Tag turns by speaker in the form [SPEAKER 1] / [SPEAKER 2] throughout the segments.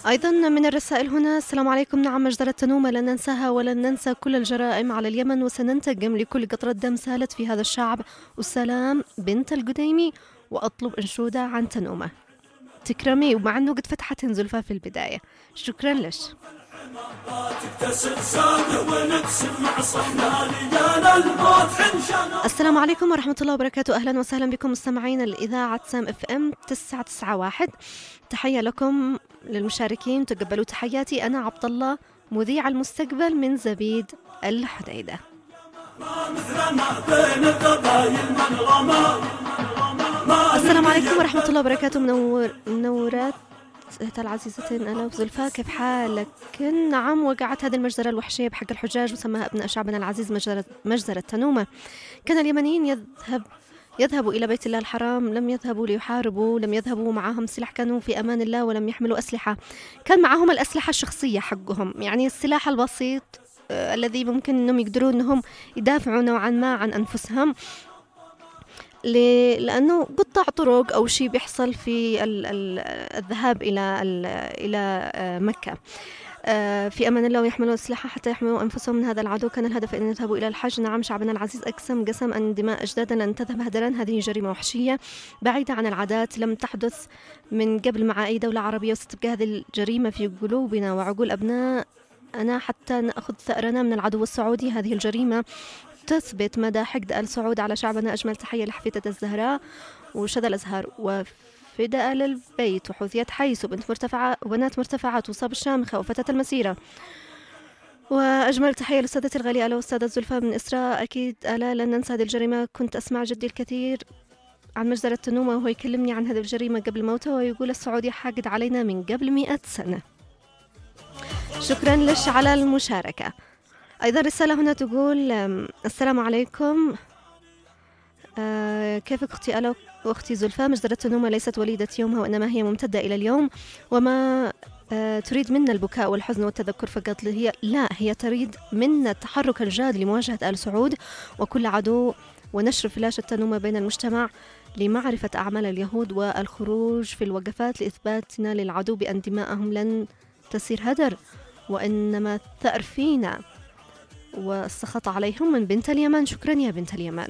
[SPEAKER 1] أيضا من الرسائل هنا: السلام عليكم. نعم، مجزرة تنومة لن ننساها ولن ننسى كل الجرائم على اليمن، وسننتقم لكل قطرة دم سالت في هذا الشعب. والسلام بنت القديمي، وأطلب أنشودة عن تنومة. تكرمي، ومع أنه قد فتحت زلفة في البداية. شكرا لش. السلام عليكم ورحمة الله وبركاته. أهلا وسهلا بكم مستمعين الإذاعة سام اف ام 991. تحية لكم للمشاركين، تقبلوا تحياتي. أنا عبد الله، مذيع المستقبل من زبيد الحديدة. السلام عليكم ورحمة الله وبركاته. منورات العزيزتين ألا وزلفاء، كيف حالك؟ نعم، وقعت هذه المجزرة الوحشية بحق الحجاج وسماها أبناء شعبنا العزيز مجزرة تنومة. كان اليمنيين يذهبوا إلى بيت الله الحرام، لم يذهبوا ليحاربوا، لم يذهبوا معهم سلاح، كانوا في أمان الله ولم يحملوا أسلحة. كان معهم الأسلحة الشخصية حقهم، يعني السلاح البسيط الذي ممكن أنهم يقدرون أنهم يدافعوا نوعا ما عن أنفسهم، لأنه قطع طرق أو شيء بيحصل في الذهاب إلى مكة في أمان الله، ويحملوا أسلحة حتى يحملوا أنفسهم من هذا العدو. كان الهدف أن يذهبوا إلى الحج. نعم، شعبنا العزيز قسم أن دماء أجدادنا لن تذهب هدرا. هذه جريمة وحشية بعيدة عن العادات، لم تحدث من قبل مع أي دولة عربية، وستبقى هذه الجريمة في قلوبنا وعقول أبنائنا حتى نأخذ ثأرنا من العدو السعودي. هذه الجريمة تثبت مدى حقد آل سعود على شعبنا. أجمل تحية لحفيدة الزهراء وشذا الأزهار وفداء آل البيت وحوثية حيس وبنات مرتفعات وصاب الشامخة وفتاة المسيرة. وأجمل تحية لأستاذتي الغالية آلا وأستاذة زلفاء من إسراء. أكيد آلا لن ننسى هذه الجريمة. كنت أسمع جدي الكثير عن مجزرة تنومة وهو يكلمني عن هذه الجريمة قبل موته، ويقول السعودية حاقد علينا من قبل 100 سنة. شكرا لش على المشاركة. أيضا رسالة هنا تقول: السلام عليكم، كيفك أختي آلا وأختي زلفاء؟ مجزرة تنومة ليست وليدة يومها، وإنما هي ممتدة إلى اليوم، وما تريد منا البكاء والحزن والتذكر فقط. هي تريد منا التحرك الجاد لمواجهة آل سعود وكل عدو، ونشر فلاشة تنومة بين المجتمع لمعرفة أعمال اليهود، والخروج في الوقفات لإثباتنا للعدو بأن دماءهم لن تسير هدر، وإنما الثأر فينا، والسخط عليهم. من بنت اليمن. شكرا يا بنت اليمن.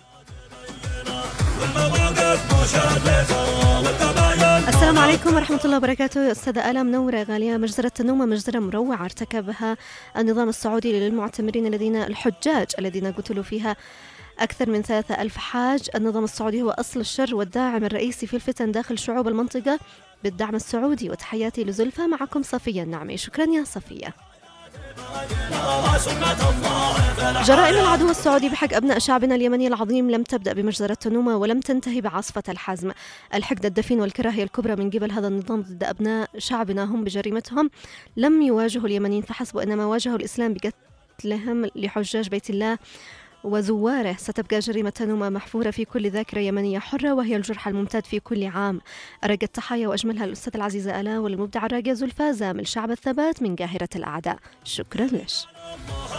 [SPEAKER 1] السلام عليكم ورحمة الله وبركاته. أستاذة آلا، منورة غالية. مجزرة تنومة مجزرة مروعة ارتكبها النظام السعودي للمعتمرين الحجاج الذين قتلوا فيها أكثر من 3000 حاج. النظام السعودي هو أصل الشر والداعم الرئيسي في الفتن داخل شعوب المنطقة بالدعم السعودي. وتحياتي لزلفة. معكم صفية النعمي. شكرا يا صفية. جرائم العدو السعودي بحق أبناء شعبنا اليمني العظيم لم تبدأ بمجزرة تنومة ولم تنتهي بعاصفة الحزم. الحقد الدفين والكراهية الكبرى من قبل هذا النظام ضد أبناء شعبنا هم بجريمتهم لم يواجهوا اليمنيين فحسب، وإنما واجهوا الإسلام بقتلهم لحجاج بيت الله وزواره. ستبقى جريمة تنومة محفورة في كل ذاكرة يمنية حرة، وهي الجرح الممتد في كل عام. أرق التحايا وأجملها الأستاذ العزيزة آلا والمبدع الراقية زلفاء زامل شعب الثبات من قاهرة الأعداء. شكرا لش.